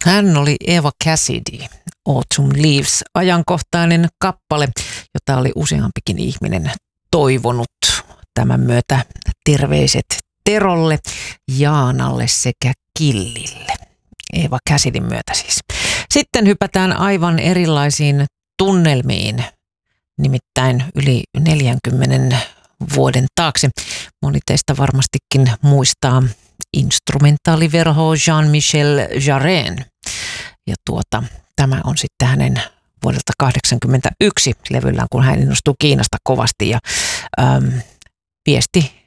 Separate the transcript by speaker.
Speaker 1: Hän oli Eva Cassidy, Autumn Leaves, ajankohtainen kappale, jota oli useampikin ihminen toivonut. Tämän myötä terveiset Terolle, Jaanalle sekä Killille. Eva Cassidyn myötä siis. Sitten hypätään aivan erilaisiin tunnelmiin, nimittäin yli 40 vuoden taakse. Moni teistä varmastikin muistaa instrumentaaliverho Jean-Michel Jarren. Ja tämä on sitten hänen vuodelta 1981 levyllään, kun hän innostui Kiinasta kovasti ja viesti